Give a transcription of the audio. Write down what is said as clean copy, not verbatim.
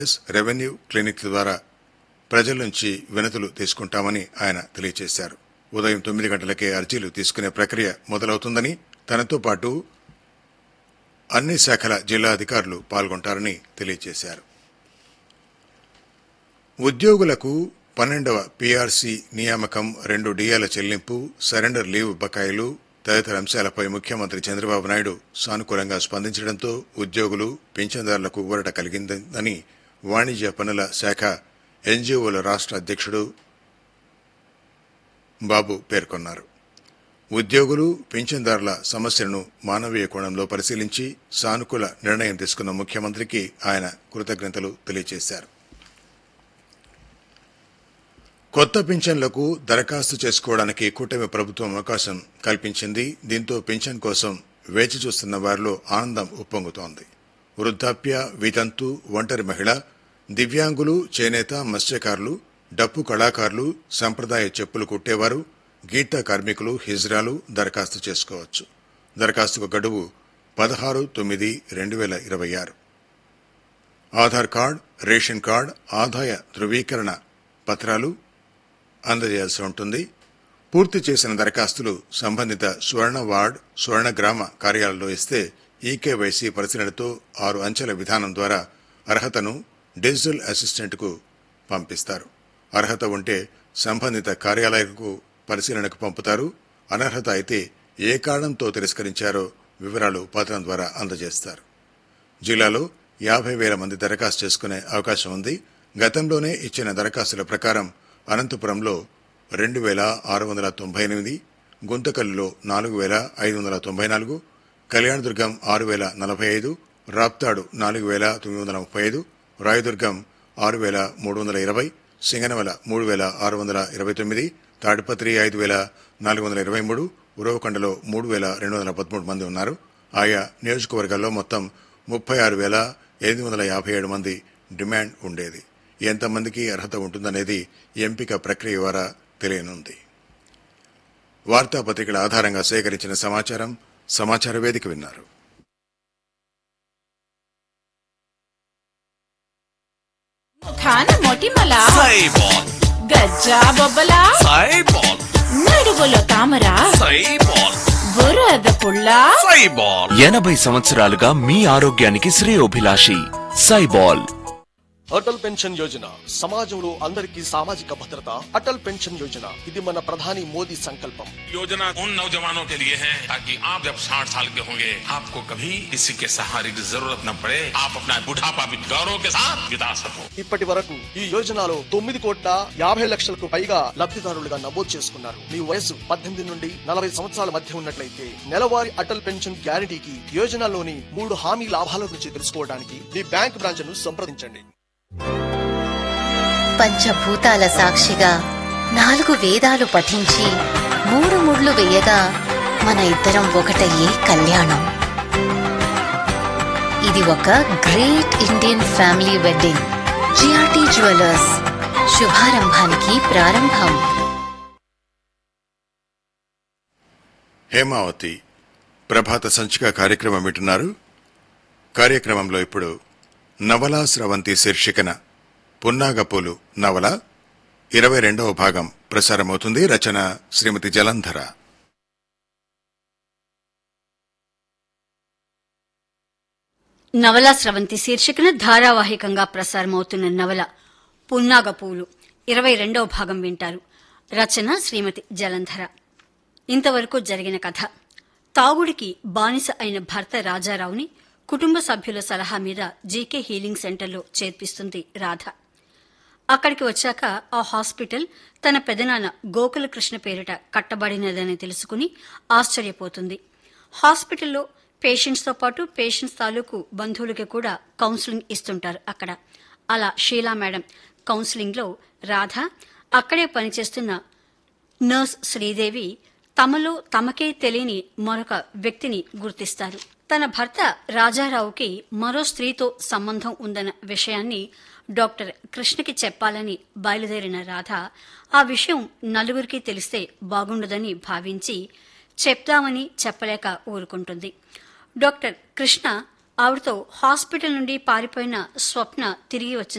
Revenue clinic ద్వారా ప్రజల నుంచి వినతులు తీసుకుంటామని ఆయన తెలియజేశారు. ఉదయం 9 గంటలకే అర్జీలు తీసుకునే ప్రక్రియ మొదలవుతుందని, తనతో పాటు అన్ని శాఖల జిల్లా అధికారులు పాల్గొంటారని తెలియజేశారు. ఉద్యోగులకు 12వ పీఆర్సీ నియామకం, 2 డిఏల చెల్లింపు, సరెండర్ లీవ్ బకాయిలు తదితర అంశాలపై ముఖ్యమంత్రి చంద్రబాబు నాయుడు సానుకూలంగా స్పందించడంతో ఉద్యోగులు, పింఛన్దారులకు ఊరట కలిగిందని వాణిజ్య పన్నుల శాఖ ఎన్జీఓల రాష్ట్ర అధ్యక్షుడు బాబు పేర్కొన్నారు. ఉద్యోగులు, పింఛన్దారుల సమస్యలను మానవీయ కోణంలో పరిశీలించి సానుకూల నిర్ణయం తీసుకున్న ముఖ్యమంత్రికి ఆయన కృతజ్ఞతలు తెలియజేశారు. కొత్త పింఛన్లకు దరఖాస్తు చేసుకోవడానికి కూటమి ప్రభుత్వం అవకాశం కల్పించింది. దీంతో పింఛన్ కోసం వేచి చూస్తున్న వారిలో ఆనందం ఉప్పొంగుతోంది. వృద్ధాప్య, వితంతు, ఒంటరి మహిళ, దివ్యాంగులు, చేనేత, మత్స్యకారులు, డప్పు కళాకారులు, సంప్రదాయ చెప్పులు కుట్టేవారు, గీత కార్మికులు, హిజ్రాలు దరఖాస్తు చేసుకోవచ్చు. దరఖాస్తుకు గడువు 16/9/2026. ఆధార్ కార్డు, రేషన్ కార్డు, ఆదాయ ధృవీకరణ పత్రాలు అందజేయాల్సి ఉంటుంది. పూర్తి చేసిన దరఖాస్తులు సంబంధిత స్వర్ణ వార్డ్, స్వర్ణ గ్రామ కార్యాలయంలో ఇస్తే ఈకేవైసీ పరిశీలనతో 6 అంచెల విధానం ద్వారా అర్హతను డిజిటల్ అసిస్టెంట్కు పంపిస్తారు. అర్హత ఉంటే సంబంధిత కార్యాలయాలకు పరిశీలనకు పంపుతారు. అనర్హత అయితే ఏ కారణంతో తిరస్కరించారో వివరాలు పత్రం ద్వారా అందజేస్తారు. జిల్లాలో 50,000 మంది దరఖాస్తు చేసుకునే అవకాశం ఉంది. గతంలోనే ఇచ్చిన దరఖాస్తుల ప్రకారం అనంతపురంలో 2,698, గుంతకల్లులో 4,594, కళ్యాణదుర్గం 6,045, రాప్తాడు 4,935, రాయదుర్గం 6,320, సింగనమల 3,629, తాడిపత్రి 5,423, ఉరవకొండలో 3,213 మంది ఉన్నారు. ఆయా నియోజకవర్గాల్లో మొత్తం 36,857 మంది డిమాండ్ ఉండేది. ఎంతమందికి అర్హత ఉంటుందనేది ఎంపిక ప్రక్రియ ద్వారా తెలియనుంది. వార్తాపత్రికల ఆధారంగా సేకరించిన సమాచార వేదిక విన్నారు. గజ్జా బొబ్బల, నడుగులో తామర, బురద పుల్ల. 80 సంవత్సరాలుగా మీ ఆరోగ్యానికి శ్రేయోభిలాషి సైబాల్. అటల్ పెన్షన్ యోజన సమాజంలో అందరికీ సామాజిక భద్రత. అటల్ పెన్షన్ యోజన ఇది మన ప్రధాని మోదీ సంకల్పం. योजना उन नौजवानों के लिए है ताकि आप जब 60 साल के होंगे आपको कभी किसी के सहारे की जरूरत न पड़े, आप अपना बुढ़ापा भी गौरव के साथ बिता सको. ఇప్పటి వరకు ఈ యోజనలో 9,50,00,000కు పైగా లబ్ధిదారులుగా నమోదు చేసుకున్నారు. మీ వయసు 18 నుండి 40 సంవత్సరాల మధ్య ఉన్నట్లయితే నెలవారీ అటల్ పెన్షన్ గ్యారంటీకి యోజనలోని 3 హామీ లాభాల గురించి తెలుసుకోవడానికి మీ బ్యాంక్ బ్రాంచ్ ను సంప్రదించండి. పంచభూతాల సాక్షిగా 4 వేదాలు పఠించి 3 ముళ్ళు వేయగా మన ఇద్దరం ఒకటయ్యే కళ్యాణం. ఇది ఒక great Indian family wedding. GRT jewellers, శుభారంభానికి ప్రారంభం. హేమావతి ప్రభాత సంచిక కార్యక్రమం వింటున్నారు. కార్యక్రమంలో ఇప్పుడు నవలా స్రవంతి శీర్షికన పున్నాగపూలు నవల 22వ భాగం ప్రసారమవుతుంది. రచన శ్రీమతి జలంధర. నవలా స్రవంతి శీర్షికన ధారావాహికంగా ప్రసారమవుతున్న నవల పున్నాగపూలు 22వ భాగం వింటారు. రచన శ్రీమతి జలంధర. ఇంతవరకు జరిగిన కథ. తాగుడికి బానిస అయిన భర్త రాజారావుని కుటుంబ సభ్యుల సలహా మీద జీకే హీలింగ్ సెంటర్లో చేర్పిస్తుంది రాధ. అక్కడికి వచ్చాక ఆ హాస్పిటల్ తన పెదనాన్న గోకులకృష్ణ పేరిట కట్టబడినదని తెలుసుకుని ఆశ్చర్యపోతుంది. హాస్పిటల్లో పేషెంట్స్తో పాటు పేషెంట్స్ తాలూకు బంధువులకి కూడా కౌన్సిలింగ్ ఇస్తుంటారు అక్కడ. అలా షీలా మేడం కౌన్సిలింగ్లో రాధ, అక్కడే పనిచేస్తున్న నర్స్ శ్రీదేవి తమలో తమకే తెలియని మరొక వ్యక్తిని గుర్తిస్తారు. తన భర్త రాజారావుకి మరో స్త్రీతో సంబంధం ఉందన్న విషయాన్ని డాక్టర్ కృష్ణకి చెప్పాలని బయలుదేరిన రాధ ఆ విషయం నలుగురికి తెలిస్తే బాగుండదని భావించి చెప్దామని చెప్పలేక ఊరుకుంటుంది. డాక్టర్ కృష్ణ ఆవిడతో హాస్పిటల్ నుండి పారిపోయిన స్వప్న తిరిగి వచ్చిన